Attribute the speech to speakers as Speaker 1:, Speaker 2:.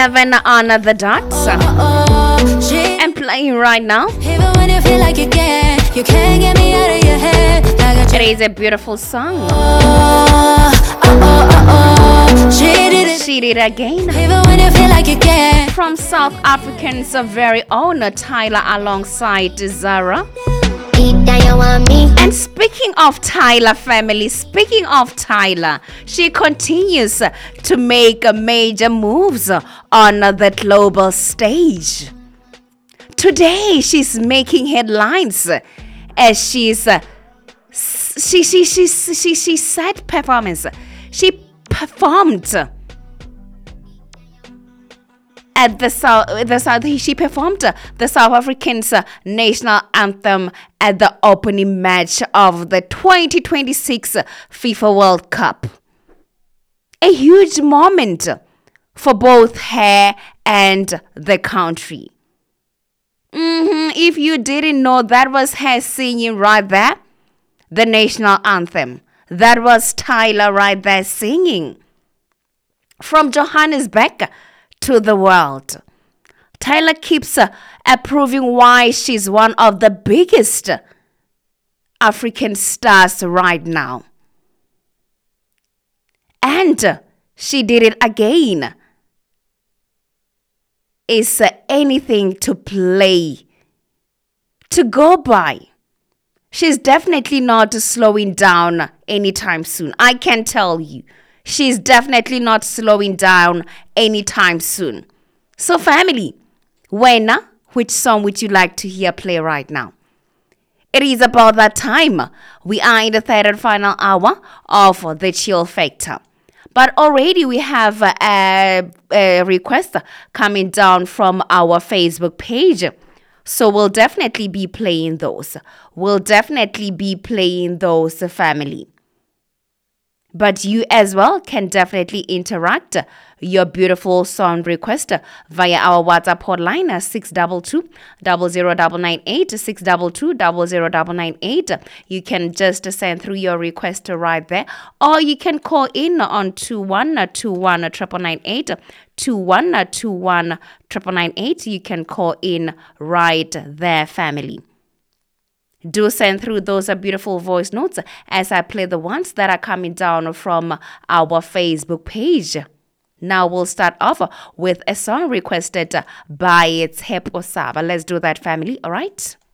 Speaker 1: 11 on the dot. And playing right now.
Speaker 2: Even when you feel like you can't get me out of your head.
Speaker 1: It is a beautiful song. She did it again.
Speaker 2: Even when you feel like you can't.
Speaker 1: From South African's very own Tyler alongside Zara. And speaking of Tyler, family, speaking of Tyler, she continues to make major moves on the global stage. Today, she's making headlines as she said performance. She performed at she performed the South African's national anthem at the opening match of the 2026 FIFA World Cup. A huge moment for both her and the country. If you didn't know, that was her singing right there, the national anthem. That was Tyler right there singing. From Johannesburg to the world, Tyler keeps proving why she's one of the biggest African stars right now. And she did it again. Is anything to play, to go by. She's definitely not slowing down anytime soon. I can tell you. She's definitely not slowing down anytime soon. So family, which song would you like to hear play right now? It is about that time. We are in the third and final hour of the Chill Factor. But already we have a request coming down from our Facebook page. So we'll definitely be playing those. Family. But you as well can definitely interact your beautiful song request via our WhatsApp hotline 622-00998, 622-00998. You can just send through your request right there, or you can call in on 2121-998, 2121-998. You can call in right there, family. Do send through those beautiful voice notes as I play the ones that are coming down from our Facebook page. Now we'll start off with a song requested by Tshepo Saba. Let's do that, family. All right?